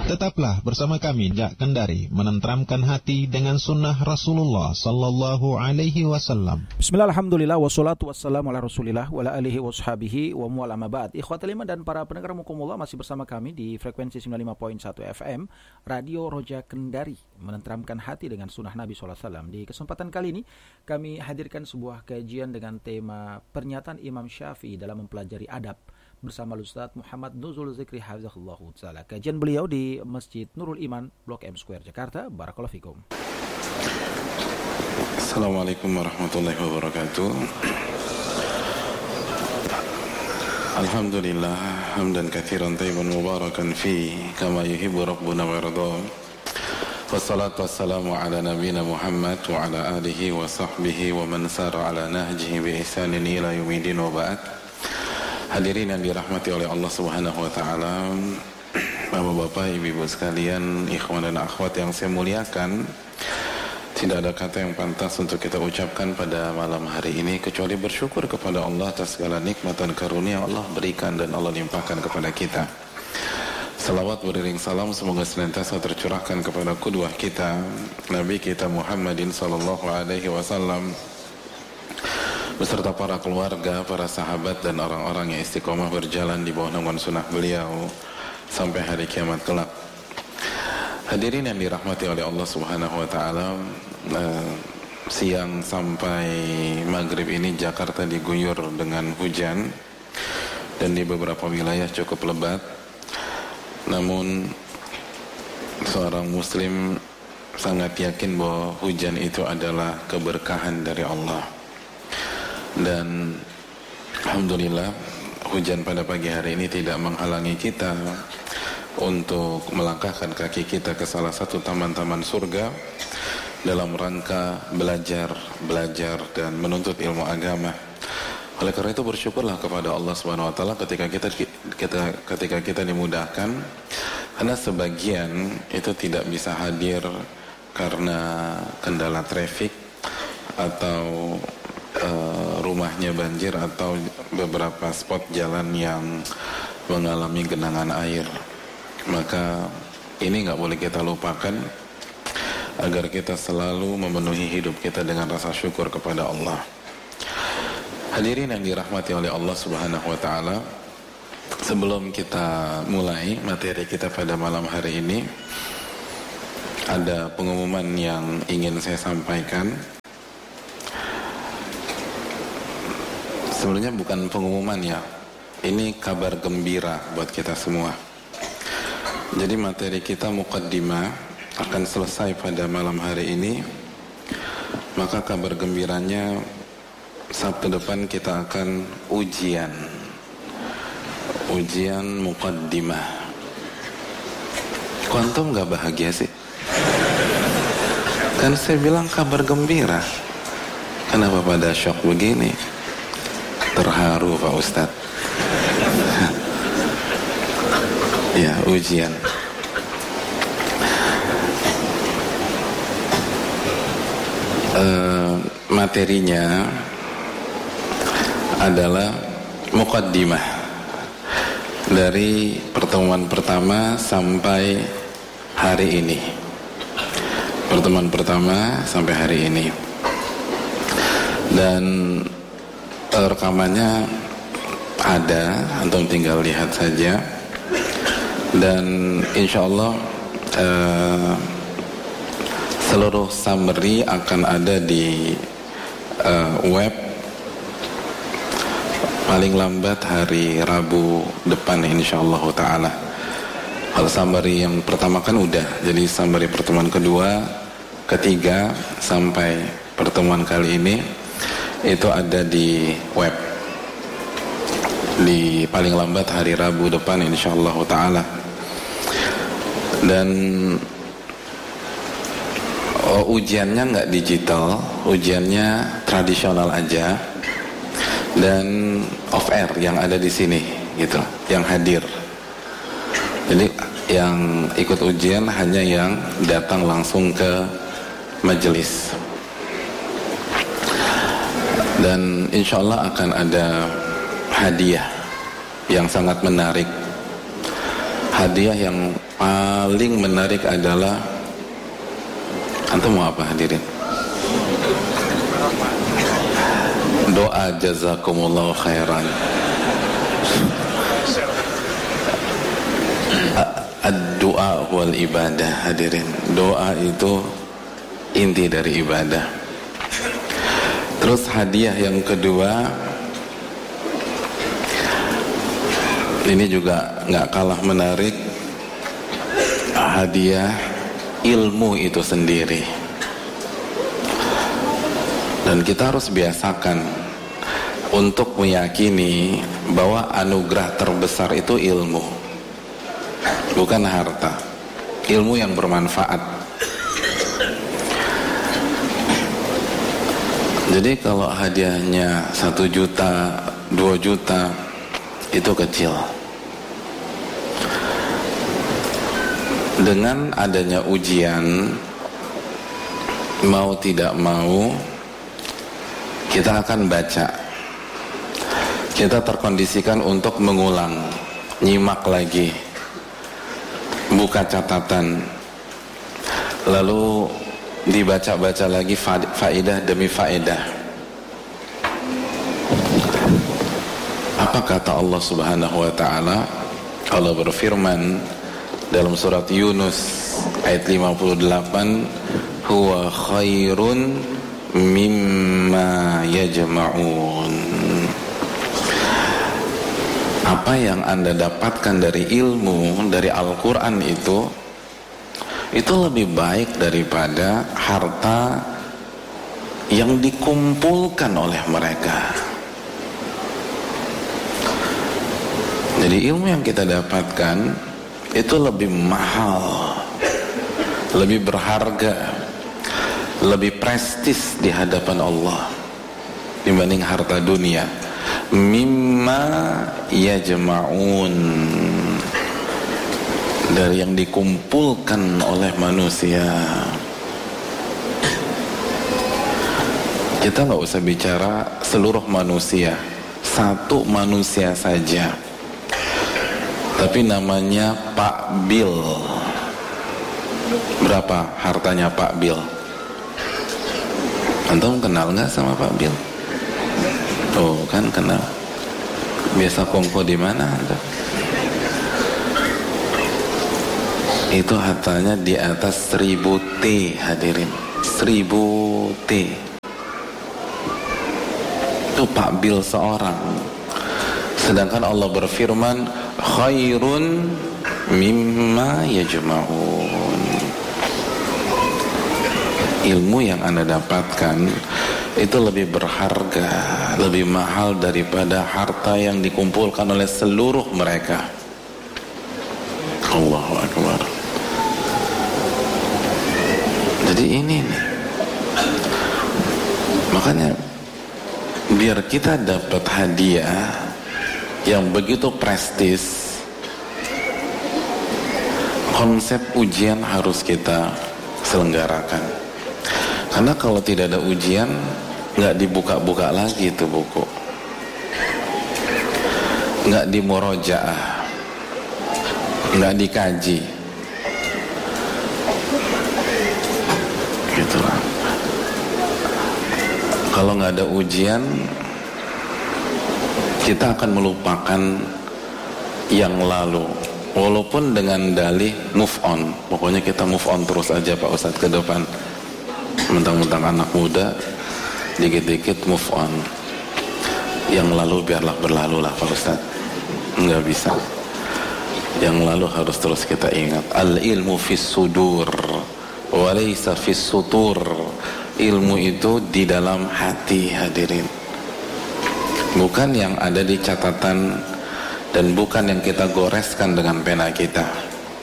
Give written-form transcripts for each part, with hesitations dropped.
Tetaplah bersama kami Jak Kendari, menenteramkan hati dengan sunnah Rasulullah Sallallahu Alaihi Wasallam. Bismillah, alhamdulillah, wassalatu wassalamu ala rasulillah wa ala alihi washabihi wa mu'alama ba'd. Ikhwatul iman dan para pendengar mukumullah, masih bersama kami di frekuensi 95.1 FM Radio Roja Kendari, menenteramkan hati dengan sunnah Nabi SAW. Di kesempatan kali ini kami hadirkan sebuah kajian dengan tema pernyataan Imam Syafi'i dalam mempelajari adab bersama Ustaz Muhammad Nuzul Zikri Hafizahullahu Ta'ala. Kajian beliau di Masjid Nurul Iman, Blok M Square, Jakarta. Barakallahu fikum. Assalamualaikum warahmatullahi wabarakatuh. Alhamdulillah, hamdan katsiran tayyiban mubarakan fi kama yuhibbu rabbuna wa yarda. Wassalatu wassalamu ala nabiyyina Muhammad wa ala alihi wa sahbihi wa man sara ala nahjihi bi ihsanin ila yaumil wa ba'd. Hadirin yang dirahmati oleh Allah Subhanahu wa taala, Bapak-bapak, ibu-ibu sekalian, ikhwan dan akhwat yang saya muliakan, tidak ada kata yang pantas untuk kita ucapkan pada malam hari ini kecuali bersyukur kepada Allah atas segala nikmat dan karunia yang Allah berikan dan Allah limpahkan kepada kita. Salawat beriring salam semoga senantiasa tercurahkan kepada qudwah kita, Nabi kita Muhammadin sallallahu alaihi wasallam, beserta para keluarga, para sahabat dan orang-orang yang istiqomah berjalan di bawah naungan sunnah beliau sampai hari kiamat kelak. Hadirin yang dirahmati oleh Allah Subhanahu wa taala, siang sampai maghrib ini Jakarta diguyur dengan hujan dan di beberapa wilayah cukup lebat. Namun seorang muslim sangat yakin bahwa hujan itu adalah keberkahan dari Allah. Dan alhamdulillah hujan pada pagi hari ini tidak menghalangi kita untuk melangkahkan kaki kita ke salah satu taman-taman surga dalam rangka belajar dan menuntut ilmu agama. Oleh karena itu bersyukurlah kepada Allah Subhanahu wa taala ketika kita dimudahkan, karena sebagian itu tidak bisa hadir karena kendala trafik atau rumahnya banjir atau beberapa spot jalan yang mengalami genangan air. Maka ini nggak boleh kita lupakan agar kita selalu memenuhi hidup kita dengan rasa syukur kepada Allah. Hadirin yang dirahmati oleh Allah Subhanahu wa taala, sebelum kita mulai materi kita pada malam hari ini, ada pengumuman yang ingin saya sampaikan. Sebenarnya bukan pengumuman ya, ini kabar gembira buat kita semua. Jadi materi kita muqaddimah akan selesai pada malam hari ini. Maka kabar gembiranya, Sabtu depan kita akan ujian muqaddimah. Kok antum gak bahagia sih? Kan saya bilang kabar gembira. Kenapa pada shock begini? Terharu Pak Ustadz. Ya, ujian. Materinya adalah muqaddimah dari pertemuan pertama sampai hari ini. Pertemuan pertama sampai hari ini. Dan rekamannya ada, antum tinggal lihat saja. Dan insya Allah seluruh summary akan ada di web paling lambat hari Rabu depan insya Allah ta'ala. Kalau summary yang pertama kan udah, jadi summary pertemuan kedua, ketiga sampai pertemuan kali ini itu ada di web di paling lambat hari Rabu depan insyaallah ta'ala. Dan ujiannya nggak digital, ujiannya tradisional aja dan off air yang ada di sini gitu, yang hadir. Jadi yang ikut ujian hanya yang datang langsung ke majelis. Dan insya Allah akan ada hadiah yang sangat menarik. Hadiah yang paling menarik adalah, antum mau apa hadirin? Doa jazakumullahu khairan. Ad-du'a wal ibadah, hadirin. Doa itu inti dari ibadah. Terus hadiah yang kedua, ini juga nggak kalah menarik, hadiah ilmu itu sendiri. Dan kita harus biasakan untuk meyakini bahwa anugerah terbesar itu ilmu, bukan harta. Ilmu yang bermanfaat. Jadi kalau hadiahnya 1 juta, 2 juta, itu kecil. Dengan adanya ujian, mau tidak mau, kita akan baca. Kita terkondisikan untuk mengulang, nyimak lagi, buka catatan, lalu dibaca-baca lagi faedah demi faedah. Apa kata Allah Subhanahu wa taala? Allah berfirman dalam surat Yunus ayat 58, huwa khairun mimma yajma'un. Apa yang Anda dapatkan dari ilmu, dari Al-Quran itu lebih baik daripada harta yang dikumpulkan oleh mereka. Jadi ilmu yang kita dapatkan itu lebih mahal, lebih berharga, lebih prestis di hadapan Allah dibanding harta dunia. Mimma yajma'un, dari yang dikumpulkan oleh manusia. Kita nggak usah bicara seluruh manusia, satu manusia saja, tapi namanya Pak Bill. Berapa hartanya Pak Bill? Antum kenal nggak sama Pak Bill? Oh kan kenal. Biasa kongko di mana antum? Itu hartanya di atas 1000 T, hadirin. 1000 T. Itu Pak Bill seorang. Sedangkan Allah berfirman, khairun mimma yajma'un. Ilmu yang Anda dapatkan itu lebih berharga, lebih mahal daripada harta yang dikumpulkan oleh seluruh mereka. Allahu Akbar. Jadi ini nih, makanya biar kita dapat hadiah yang begitu prestis, konsep ujian harus kita selenggarakan. Karena kalau tidak ada ujian, nggak dibuka-buka lagi itu buku, nggak dimurojaah, nggak dikaji, gitulah. Kalau nggak ada ujian, kita akan melupakan yang lalu, walaupun dengan dalih move on. Pokoknya kita move on terus aja Pak Ustadz ke depan. Mentang-mentang anak muda, dikit-dikit move on. Yang lalu biarlah berlalu lah Pak Ustadz. Nggak bisa. Yang lalu harus terus kita ingat. Al-ilmu fis sudur wa laysa fis sutur. Ilmu itu di dalam hati, hadirin. Bukan yang ada di catatan dan bukan yang kita goreskan dengan pena kita.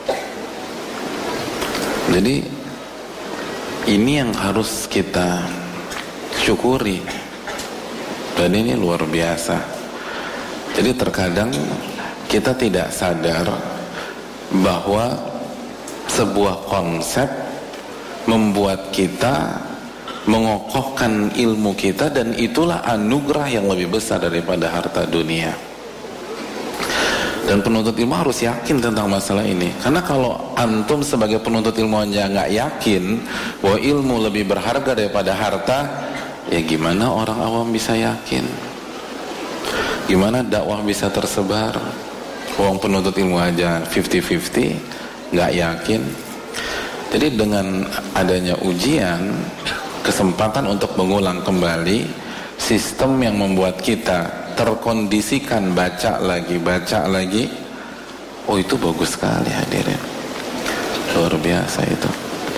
Jadi ini yang harus kita syukuri. Dan ini luar biasa. Jadi terkadang kita tidak sadar bahwa sebuah konsep membuat kita mengokohkan ilmu kita, dan itulah anugerah yang lebih besar daripada harta dunia. Dan penuntut ilmu harus yakin tentang masalah ini. Karena kalau antum sebagai penuntut ilmu aja nggak yakin bahwa ilmu lebih berharga daripada harta, ya gimana orang awam bisa yakin? Gimana dakwah bisa tersebar? Orang penuntut ilmu aja 50-50, nggak yakin. Jadi dengan adanya ujian, kesempatan untuk mengulang kembali sistem yang membuat kita terkondisikan baca lagi, oh itu bagus sekali hadirin, luar biasa itu.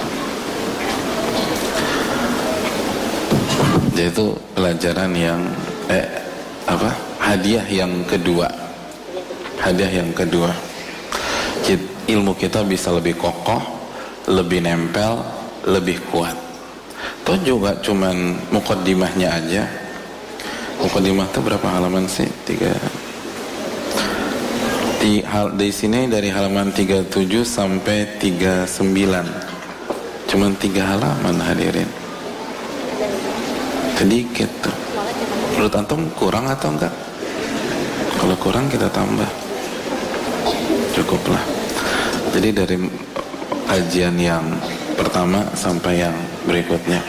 Jadi itu pelajaran yang hadiah yang kedua, ilmu kita bisa lebih kokoh, lebih nempel, lebih kuat. Toh juga cuman mukaddimahnya aja. Mukaddimah itu berapa halaman sih? 3. Di sini dari halaman 37 sampai 39. Cuman 3 halaman hadirin. Sedikit tuh. Menurut antum kurang atau enggak? Kalau kurang kita tambah. Cukuplah. Jadi dari kajian yang pertama sampai yang berikutnya.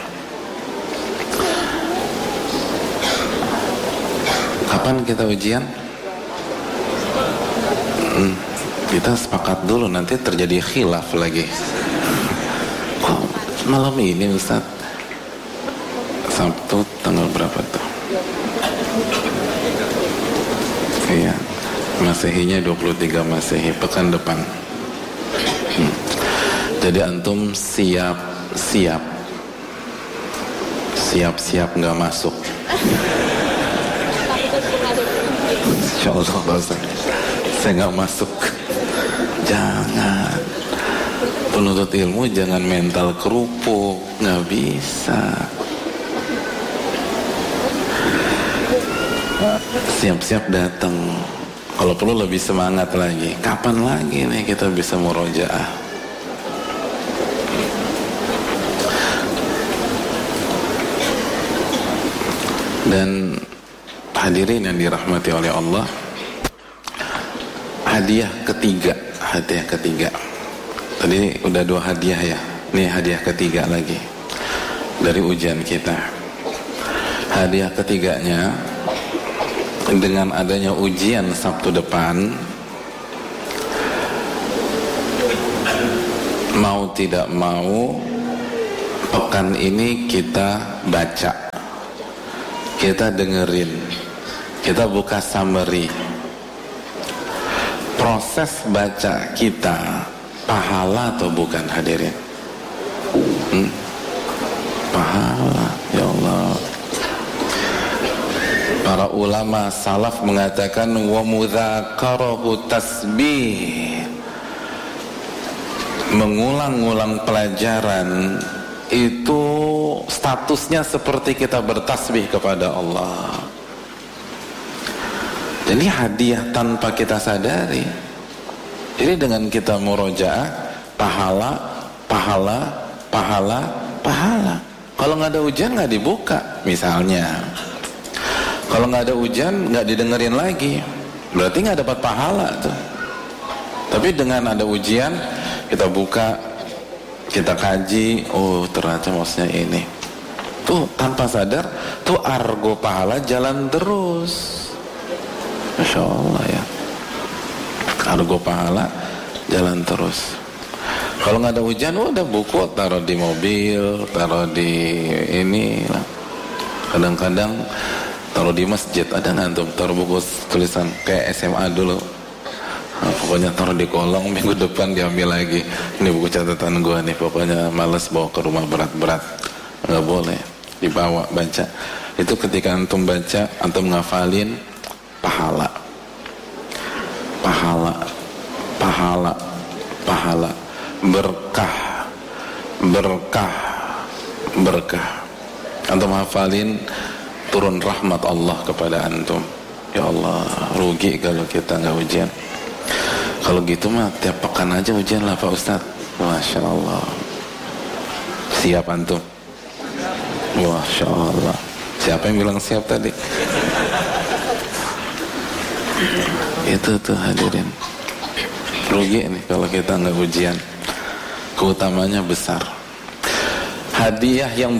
Kapan kita ujian? Kita sepakat dulu, nanti terjadi khilaf lagi. Kok malam ini Ustaz? Sabtu tanggal berapa tuh? Iya, Masehinya 23 Masehi, pekan depan. Jadi antum siap-siap nggak masuk. Insyaallah Ustaz, saya nggak masuk. Jangan, penuntut ilmu jangan mental kerupuk, nggak bisa. Siap-siap datang. Kalau perlu lebih semangat lagi. Kapan lagi nih kita bisa murojaah? Dan hadirin yang dirahmati oleh Allah, hadiah ketiga. Tadi udah 2 hadiah ya. Ini hadiah ketiga lagi dari ujian kita. Hadiah ketiganya, dengan adanya ujian Sabtu depan, mau tidak mau pekan ini kita baca, kita dengerin, kita buka summary. Proses baca kita pahala atau bukan hadirin? Pahala, ya Allah. Para ulama salaf mengatakan wa mudzakarahu tasbih, mengulang-ulang pelajaran itu statusnya seperti kita bertasbih kepada Allah. Jadi hadiah tanpa kita sadari. Jadi dengan kita murojaah, pahala. Kalau nggak ada ujian nggak dibuka, misalnya. Kalau nggak ada ujian nggak didengerin lagi, berarti nggak dapat pahala tuh. Tapi dengan ada ujian, kita buka, kita kaji, oh ternyata maksudnya ini. Tuh tanpa sadar, tuh argo pahala jalan terus. Masya Allah ya. Argo pahala jalan terus. Kalau nggak ada hujan, udah buku taruh di mobil, taruh di ini. Kadang-kadang taruh di masjid. Ada nggak taruh buku tulisan kayak SMA dulu? Nah, pokoknya taruh di kolong, minggu depan diambil lagi. Ini buku catatan gua nih. Pokoknya males bawa ke rumah berat-berat. Nggak boleh dibawa baca. Itu ketika antum baca, antum ngafalin, pahala, berkah. Antum hafalin, turun rahmat Allah kepada antum. Ya Allah, rugi kalau kita nggak ujian. Kalau gitu mah tiap pekan aja ujian lah Pak Ustadz. Masya Allah. Siap antum? Masya Allah. Siapa yang bilang siap tadi? Itu tuh hadirin, rugi nih kalau kita nggak ujian. Keutamanya besar. Hadiah yang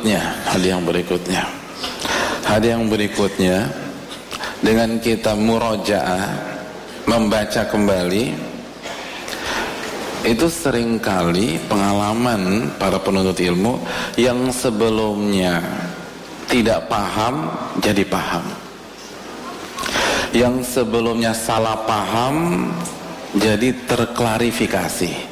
berikutnya, dengan kita murojaah, membaca kembali, itu seringkali pengalaman para penuntut ilmu yang sebelumnya tidak paham jadi paham, yang sebelumnya salah paham jadi terklarifikasi.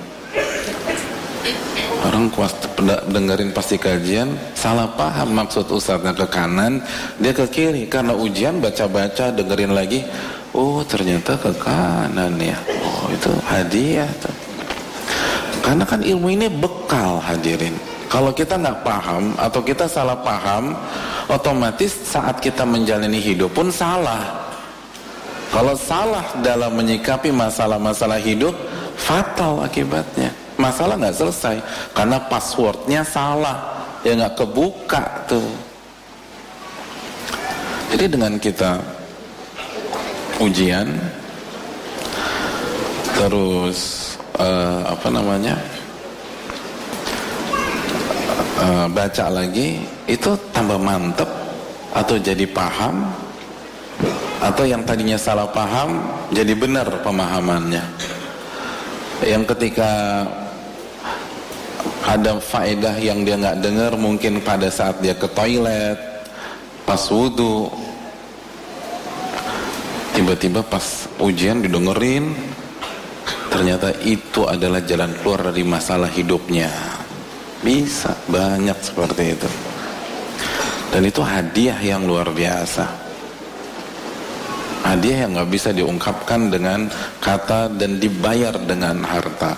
Orang dengerin pasti kajian, salah paham maksud ustadznya ke kanan, dia ke kiri. Karena ujian baca-baca, dengerin lagi, oh ternyata ke kanan ya. Oh itu hadiah tuh. Karena kan ilmu ini bekal hadirin. Kalau kita nggak paham atau kita salah paham, otomatis saat kita menjalani hidup pun salah. Kalau salah dalam menyikapi masalah-masalah hidup, fatal akibatnya. Masalah nggak selesai karena passwordnya salah, ya nggak kebuka tuh. Jadi dengan kita ujian, terus baca lagi, itu tambah mantep atau jadi paham, atau yang tadinya salah paham jadi benar pemahamannya. Yang ketika ada faedah yang dia nggak dengar, mungkin pada saat dia ke toilet, pas wudu, tiba-tiba pas ujian didengerin, ternyata itu adalah jalan keluar dari masalah hidupnya. Bisa banyak seperti itu, dan itu hadiah yang luar biasa, hadiah yang nggak bisa diungkapkan dengan kata dan dibayar dengan harta.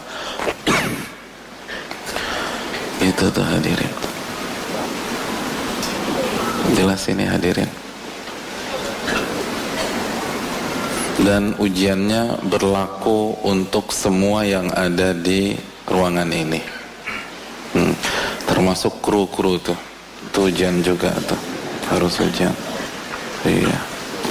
Itu tuh hadirin, jelas ini hadirin. Dan ujiannya berlaku untuk semua yang ada di ruangan ini, termasuk kru-kru tuh ujian juga tuh, harus ujian. Iya.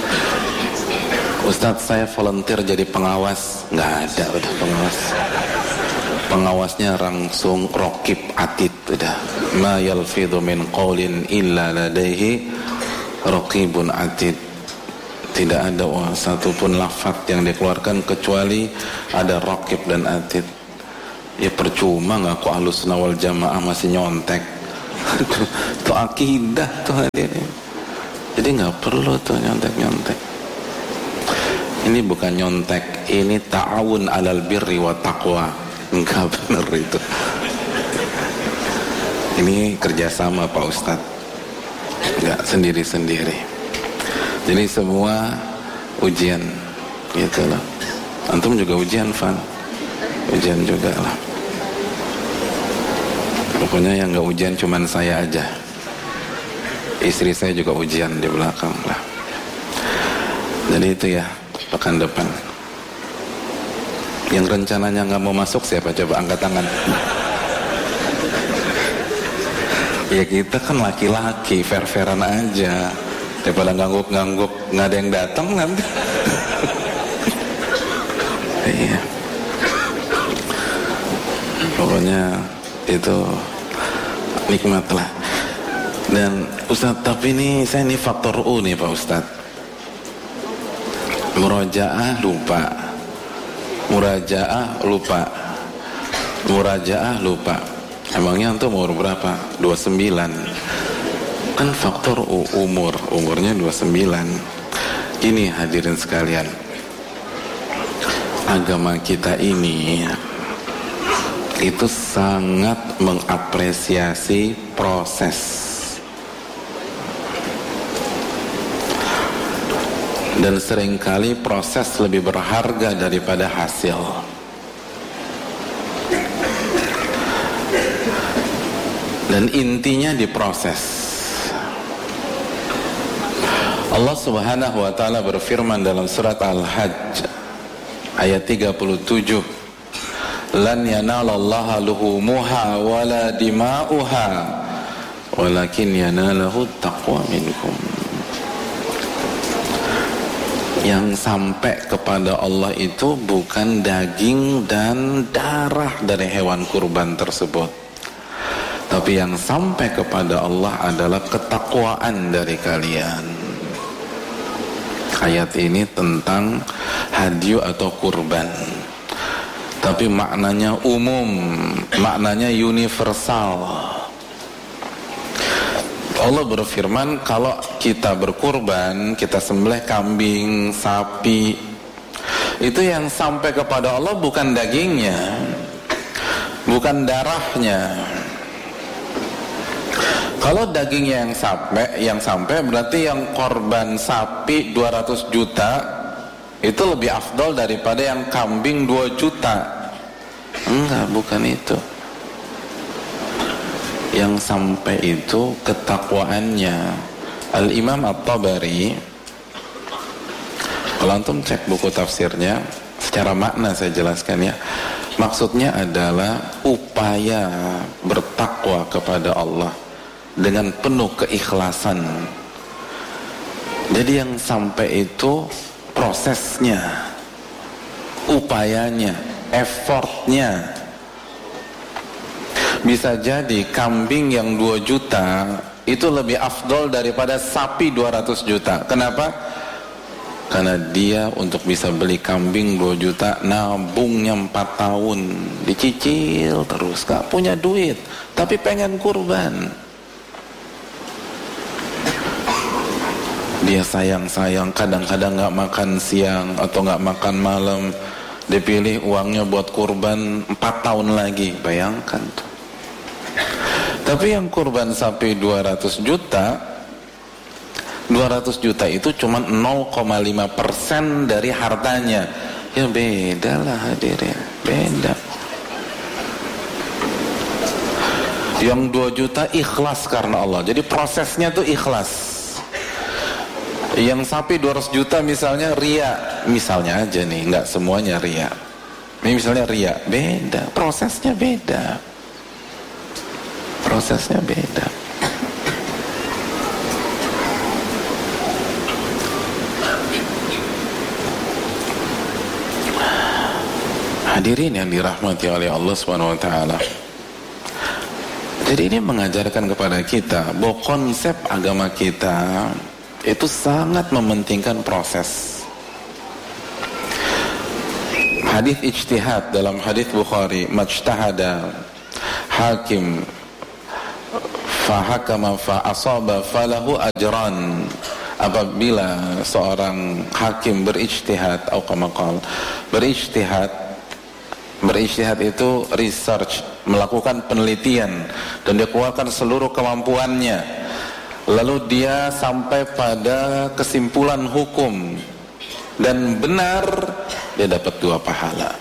Ustadz saya volunteer jadi pengawas, nggak ada udah pengawas. Pengawasnya langsung raqib atid, udah. Ma yalfidhu min qaulin illa ladaihi raqibun atid. Tidak ada satupun lafaz yang dikeluarkan kecuali ada raqib dan atid. Ya percuma ngaku Ahlus Sunnah wal Jamaah masih nyontek. Itu akidah tuh hadirin. Jadi nggak perlu tuh nyontek-nyontek. Ini bukan nyontek, ini ta'awun 'alal birri wa taqwa. Enggak benar itu. Ini kerjasama Pak Ustadz, enggak sendiri-sendiri. Jadi semua ujian gitu loh. Antum juga ujian, Van. Ujian juga lah. Pokoknya yang enggak ujian cuman saya aja. Istri saya juga ujian di belakang lah. Jadi itu ya, pekan depan. Yang rencananya nggak mau masuk siapa? Coba angkat tangan. Ya kita kan laki-laki, fair-fairan aja. Daripada ngangguk-ngangguk nggak ada yang datang nanti. Iya. Pokoknya itu nikmat lah. Dan Ustadz, tapi ini saya ini faktor U nih Pak Ustadz. Murojaah lupa. Murajaah lupa. Emangnya antum umur berapa? 29. Kan faktor umurnya 29. Ini hadirin sekalian, agama kita ini itu sangat mengapresiasi proses. Dan seringkali proses lebih berharga daripada hasil. Dan intinya di proses. Allah Subhanahu wa taala berfirman dalam surat Al-Hajj ayat 37, "Lan yanalallaha luhumuha wala dima'uha, walakin yanalahu taqwa minkum." Yang sampai kepada Allah itu bukan daging dan darah dari hewan kurban tersebut, tapi yang sampai kepada Allah adalah ketakwaan dari kalian. Ayat ini tentang hadyu atau kurban, tapi maknanya umum, maknanya universal. Allah berfirman, kalau kita berkurban, kita sembelih kambing, sapi, itu yang sampai kepada Allah bukan dagingnya, bukan darahnya. Kalau dagingnya yang sampai berarti yang korban sapi 200 juta itu lebih afdol daripada yang kambing 2 juta. Enggak, bukan itu. Yang sampai itu ketakwaannya. Al-Imam At-Tabari, kalau antum cek buku tafsirnya, secara makna saya jelaskan ya, maksudnya adalah upaya bertakwa kepada Allah dengan penuh keikhlasan. Jadi yang sampai itu prosesnya, upayanya, effortnya. Bisa jadi kambing yang 2 juta itu lebih afdol daripada sapi 200 juta. Kenapa? Karena dia untuk bisa beli kambing 2 juta nabungnya 4 tahun, dicicil terus, gak punya duit tapi pengen kurban. Dia sayang-sayang, kadang-kadang gak makan siang atau gak makan malam, dipilih uangnya buat kurban 4 tahun lagi. Bayangkan tuh. Tapi yang kurban sapi 200 juta itu cuma 0,5% dari hartanya. Ya beda lah hadirin, beda. Yang 2 juta ikhlas karena Allah, jadi prosesnya tuh ikhlas. Yang sapi 200 juta misalnya ria, misalnya aja nih, nggak semuanya ria. Ini misalnya ria, beda, prosesnya beda. Prosesnya beda. Hadirin yang dirahmati oleh Allah Subhanahu wa taala. Jadi ini mengajarkan kepada kita bahwa konsep agama kita itu sangat mementingkan proses. Hadis ijtihad dalam hadis Bukhari, majtahada hakim fahakama fa asaba falahu ajran. Apabila seorang hakim berijtihad atau kamakal berijtihad itu research, melakukan penelitian dan dia keluarkan seluruh kemampuannya, lalu dia sampai pada kesimpulan hukum dan benar, dia dapat 2 pahala.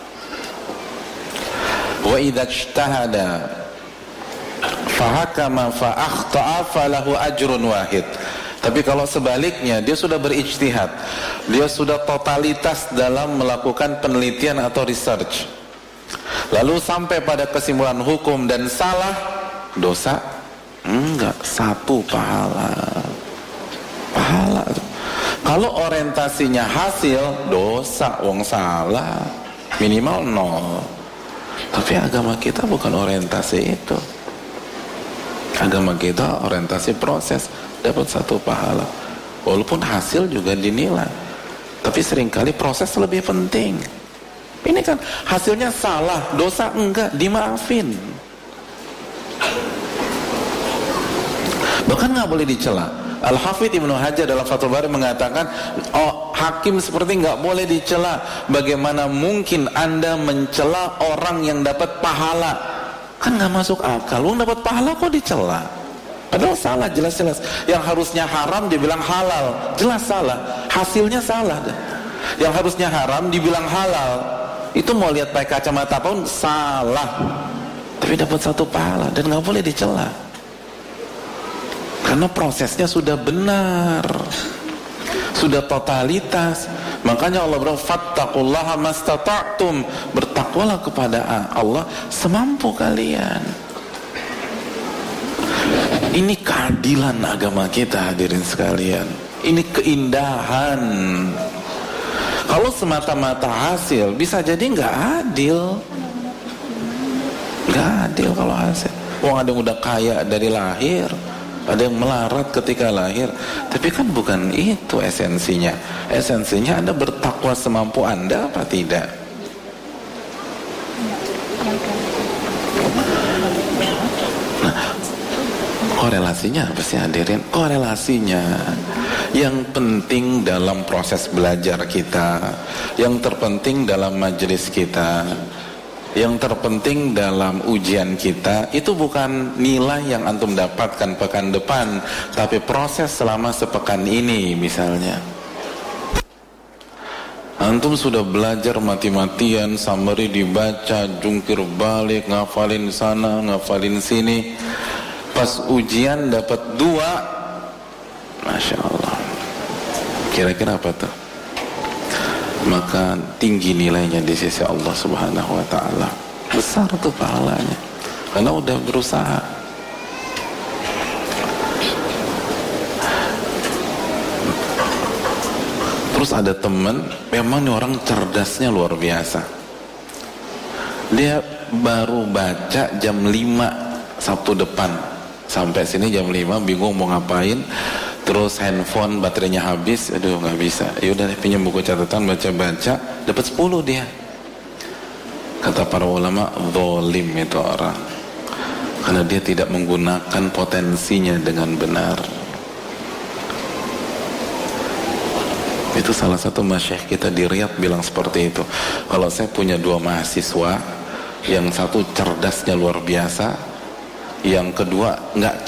Wa idza ijtahada fahakama fa akhta'a falahu ajrun wahid. Tapi kalau sebaliknya, dia sudah berijtihad, dia sudah totalitas dalam melakukan penelitian atau research, lalu sampai pada kesimpulan hukum dan salah, dosa? Enggak, 1 pahala. Pahala. Kalau orientasinya hasil, dosa, wong salah, minimal 0. Tapi agama kita bukan orientasi itu. Agama kita orientasi proses, dapat 1 pahala. Walaupun hasil juga dinilai, tapi seringkali proses lebih penting. Ini kan hasilnya salah, dosa enggak, dimaafin. Bahkan nggak boleh dicela. Al-Hafidz Ibnu Hajar dalam Fathul Bari mengatakan, hakim seperti nggak boleh dicela. Bagaimana mungkin Anda mencela orang yang dapat pahala? Kan nggak masuk akal. Lu dapat pahala kok dicela? Padahal salah, jelas-jelas. Yang harusnya haram dibilang halal, jelas salah. Hasilnya salah. Yang harusnya haram dibilang halal, itu mau lihat pakai kacamata pun salah. Tapi dapat 1 pahala dan nggak boleh dicela. Karena prosesnya sudah benar, sudah totalitas. Makanya Allah berfirman, fattaqullaha mastata'tum, bertakwalah kepada Allah semampu kalian. Ini keadilan agama kita hadirin sekalian. Ini keindahan. Kalau semata-mata hasil, bisa jadi nggak adil. Nggak adil kalau hasil. Wong ada yang udah kaya dari lahir, ada yang melarat ketika lahir. Tapi kan bukan itu esensinya. Esensinya Anda bertakwa semampu Anda apa tidak? Korelasinya apa sih hadirin? Korelasinya yang penting dalam proses belajar kita, yang terpenting dalam majelis kita, yang terpenting dalam ujian kita, itu bukan nilai yang antum dapatkan pekan depan, tapi proses selama sepekan ini. Misalnya antum sudah belajar mati-matian, summary dibaca, jungkir balik, ngafalin sana, ngafalin sini. Pas ujian dapat 2, Masya Allah, kira-kira apa tuh? Maka tinggi nilainya di sisi Allah Subhanahu wa ta'ala, besar tuh pahalanya, karena udah berusaha. Terus ada teman, memang nih orang cerdasnya luar biasa. Dia baru baca jam 5 Sabtu depan, sampai sini jam 5, bingung mau ngapain. Terus handphone baterainya habis, aduh nggak bisa. Yaudah pinjam buku catatan, baca-baca, dapat 10 dia. Kata para ulama, zalim itu orang, karena dia tidak menggunakan potensinya dengan benar. Itu salah satu masyayikh kita di Riyadh bilang seperti itu. Kalau saya punya 2 mahasiswa, yang satu cerdasnya luar biasa, yang kedua nggak